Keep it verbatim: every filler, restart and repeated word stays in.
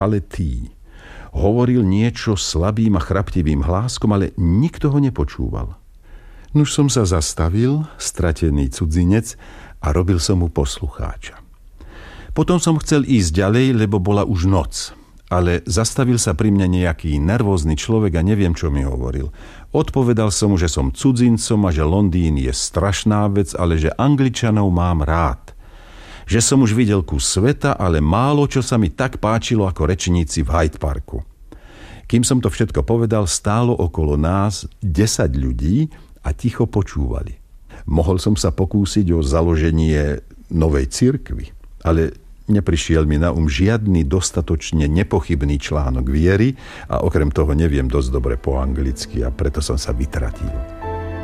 Ale tí. Hovoril niečo slabým a chraptivým hláskom, ale nikto ho nepočúval. Nuž som sa zastavil, stratený cudzinec, a robil som mu poslucháča. Potom som chcel ísť ďalej, lebo bola už noc. Ale zastavil sa pri mne nejaký nervózny človek a neviem, čo mi hovoril. Odpovedal som mu, že som cudzincom a že Londýn je strašná vec, ale že Angličanov mám rád. Že som už videl kus sveta, ale málo čo sa mi tak páčilo ako rečníci v Hyde Parku. Kým som to všetko povedal, stálo okolo nás desať ľudí a ticho počúvali. Mohol som sa pokúsiť o založenie novej cirkvi, ale neprišiel mi na um žiadny dostatočne nepochybný článok viery a okrem toho neviem dosť dobre po anglicky a preto som sa vytratil.